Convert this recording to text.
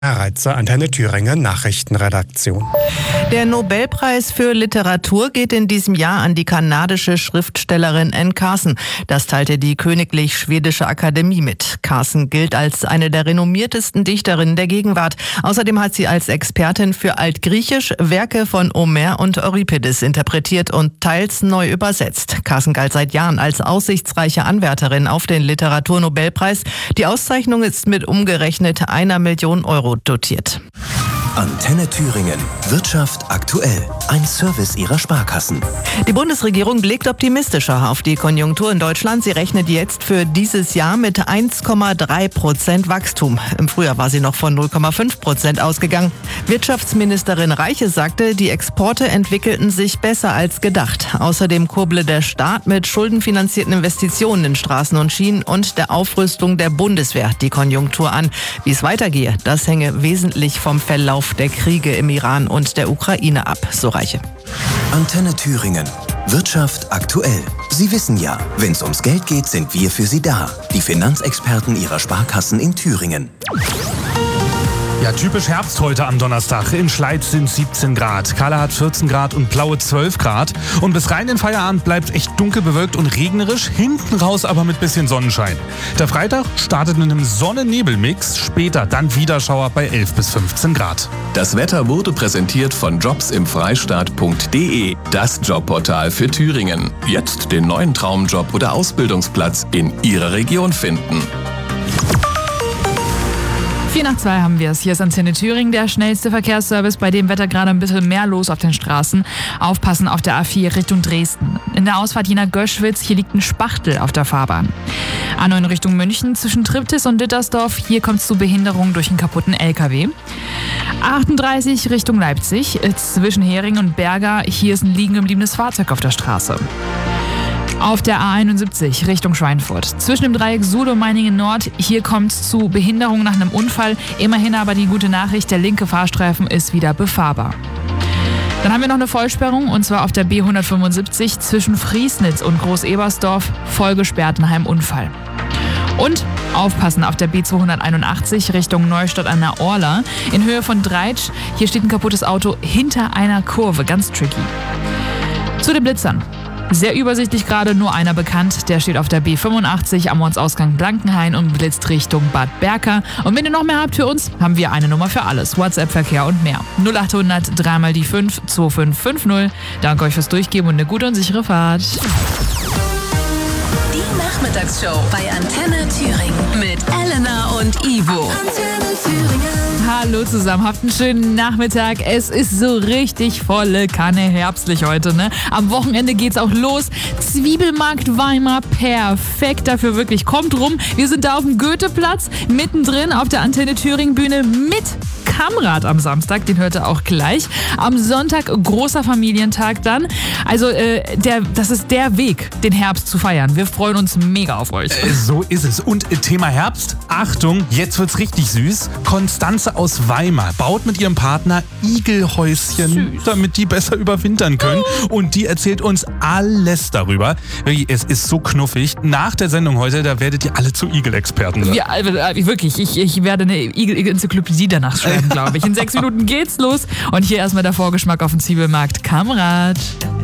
Reitzer, Antenne Thüringen Nachrichtenredaktion. Der Nobelpreis für Literatur geht in diesem Jahr an die kanadische Schriftstellerin Anne Carson. Das teilte die Königlich Schwedische Akademie mit. Carson gilt als eine der renommiertesten Dichterinnen der Gegenwart. Außerdem hat sie als Expertin für Altgriechisch Werke von Homer und Euripides interpretiert und teils neu übersetzt. Carson galt seit Jahren als aussichtsreiche Anwärterin auf den Literaturnobelpreis. Die Auszeichnung ist mit umgerechnet 1 Million Euro dotiert. Antenne Thüringen. Wirtschaft aktuell. Ein Service ihrer Sparkassen. Die Bundesregierung blickt optimistischer auf die Konjunktur in Deutschland. Sie rechnet jetzt für dieses Jahr mit 1,3% Wachstum. Im Frühjahr war sie noch von 0,5% ausgegangen. Wirtschaftsministerin Reiche sagte, die Exporte entwickelten sich besser als gedacht. Außerdem kurble der Staat mit schuldenfinanzierten Investitionen in Straßen und Schienen und der Aufrüstung der Bundeswehr die Konjunktur an. Wie es weitergehe, das hänge wesentlich vom Verlauf der Kriege im Iran und der Ukraine ab, so Reiche. Antenne Thüringen. Wirtschaft aktuell. Sie wissen ja, wenn es ums Geld geht, sind wir für Sie da. Die Finanzexperten Ihrer Sparkassen in Thüringen. Ja, typisch Herbst heute am Donnerstag. In Schleiz sind 17 Grad, Kahle hat 14 Grad und Plaue 12 Grad. Und bis rein in den Feierabend bleibt es echt dunkel bewölkt und regnerisch, hinten raus aber mit bisschen Sonnenschein. Der Freitag startet mit einem Sonne-Nebel-Mix, später dann wieder Schauer bei 11 bis 15 Grad. Das Wetter wurde präsentiert von jobsimfreistaat.de, das Jobportal für Thüringen. Jetzt den neuen Traumjob oder Ausbildungsplatz in Ihrer Region finden. 4:02 haben wir es. Hier ist Antenne Thüringen, der schnellste Verkehrsservice, bei dem Wetter gerade ein bisschen mehr los auf den Straßen. Aufpassen auf der A4 Richtung Dresden. In der Ausfahrt Jena-Göschwitz, hier liegt ein Spachtel auf der Fahrbahn. A9 Richtung München zwischen Triptis und Dittersdorf, hier kommt es zu Behinderungen durch einen kaputten LKW. A38 Richtung Leipzig, zwischen Hering und Berger, hier ist ein liegen gebliebenes Fahrzeug auf der Straße. Auf der A71 Richtung Schweinfurt. Zwischen dem Dreieck Suhl und Meiningen Nord, hier kommt es zu Behinderungen nach einem Unfall. Immerhin aber die gute Nachricht, der linke Fahrstreifen ist wieder befahrbar. Dann haben wir noch eine Vollsperrung, und zwar auf der B175 zwischen Friesnitz und Groß-Ebersdorf, voll gesperrt nach einem Unfall. Und aufpassen auf der B281 Richtung Neustadt an der Orla. In Höhe von Dreitsch, hier steht ein kaputtes Auto hinter einer Kurve, ganz tricky. Zu den Blitzern. Sehr übersichtlich gerade, nur einer bekannt. Der steht auf der B85 am Ortsausgang Blankenhain und blitzt Richtung Bad Berka. Und wenn ihr noch mehr habt für uns, haben wir eine Nummer für alles. WhatsApp-Verkehr und mehr. 0800 3 mal die 5 2550. Danke euch fürs Durchgeben und eine gute und sichere Fahrt. Die Nachmittagsshow bei Antenne Thüringen mit Elena und Ivo. Antenne Thüringen. Hallo zusammen, habt einen schönen Nachmittag. Es ist so richtig volle Kanne herbstlich heute, ne? Am Wochenende geht's auch los. Zwiebelmarkt Weimar, perfekt dafür wirklich. Kommt rum, wir sind da auf dem Goetheplatz, mittendrin auf der Antenne Thüringen Bühne mit Kammrad am Samstag, den hört ihr auch gleich. Am Sonntag großer Familientag dann. Also das ist der Weg, den Herbst zu feiern. Wir freuen uns mega auf euch. So ist es. Und Thema Herbst, Achtung, jetzt wird's richtig süß. Konstanze aus Weimar baut mit ihrem Partner Igelhäuschen, damit die besser überwintern können. Und die erzählt uns alles darüber. Es ist so knuffig. Nach der Sendung heute, da werdet ihr alle zu Igelexperten. Ja, wirklich. Ich werde eine Igel-Enzyklopädie danach schreiben, glaube ich. In 6 Minuten geht's los. Und hier erstmal der Vorgeschmack auf den Zwiebelmarkt. Kammrad.